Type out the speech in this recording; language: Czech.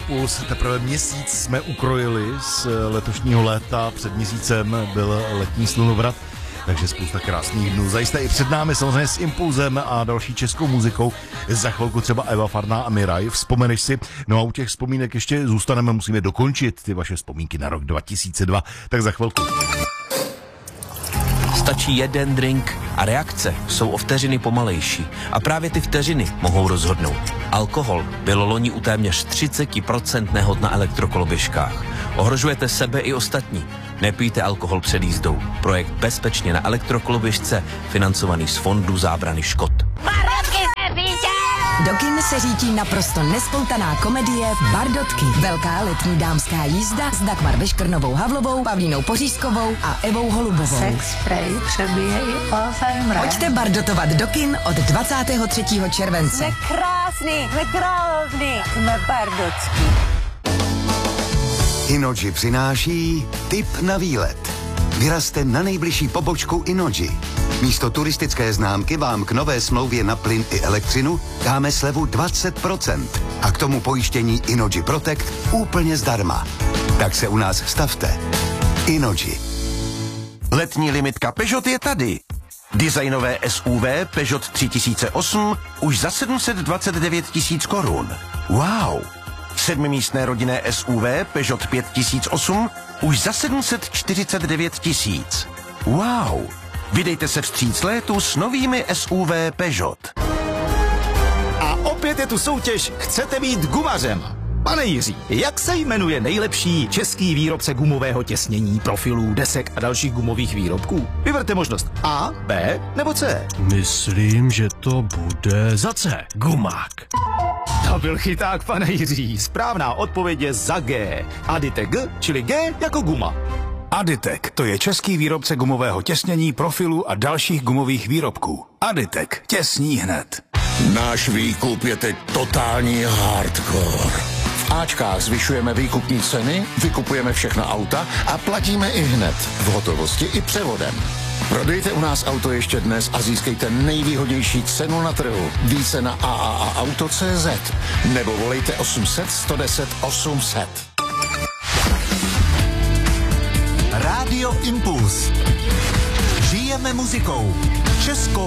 Impuls. Teprve měsíc jsme ukrojili z letošního léta, před měsícem byl letní slunovrat, takže spousta krásných dnů. Zajisté i před námi samozřejmě s Impulzem a další českou muzikou. Za chvilku třeba Eva Farná a Miraj. Vzpomeneš si? No a u těch vzpomínek ještě zůstaneme, musíme dokončit ty vaše vzpomínky na rok 2002. Tak za chvilku. Stačí jeden drink a reakce jsou o vteřiny pomalejší. A právě ty vteřiny mohou rozhodnout. Alkohol bylo loni u téměř 30% nehod na elektrokoloběžkách. Ohrožujete sebe i ostatní. Nepijte alkohol před jízdou. Projekt Bezpečně na elektrokoloběžce, financovaný z Fondu zábrany škod. Do kin se řítí naprosto nespoutaná komedie Bardotky. Velká letní dámská jízda s Dagmar Veškrnovou Havlovou, Pavlínou Pořízkovou a Evou Holubovou. Sex spray přebíje i Alzheimer. Pojďte bardotovat do kin od 23. července. Jsme krásný, jsme bardotský. Innogy přináší tip na výlet. Vyrazte na nejbližší pobočku Innogy. Místo turistické známky vám k nové smlouvě na plyn i elektřinu dáme slevu 20% a k tomu pojištění Innogy Protect úplně zdarma. Tak se u nás stavte. Innogy. Letní limitka Peugeot je tady. Designové SUV Peugeot 3008 už za 729 000 korun. Wow! 7místné rodinné SUV Peugeot 5008 už za 749 000. Wow! Vydejte se vstříc létu s novými SUV Peugeot. A opět je tu soutěž Chcete být gumařem? Pane Jiří, jak se jmenuje nejlepší český výrobce gumového těsnění, profilů, desek a dalších gumových výrobků? Vyberte možnost A, B nebo C. Myslím, že to bude za C. Gumák. To byl chyták, pane Jiří. Správná odpověď je za G. Aditek G, čili G jako guma. Aditek, to je český výrobce gumového těsnění, profilů a dalších gumových výrobků. Aditek, těsní hned. Náš výkup je teď totální hardcore. V Ačkách zvyšujeme výkupní ceny, vykupujeme všechna auta a platíme i hned, v hotovosti i převodem. Prodejte u nás auto ještě dnes a získejte nejvýhodnější cenu na trhu. Více na AAAauto.cz nebo volejte 800 110 800. Rádio Impuls. Žijeme muzikou. Českou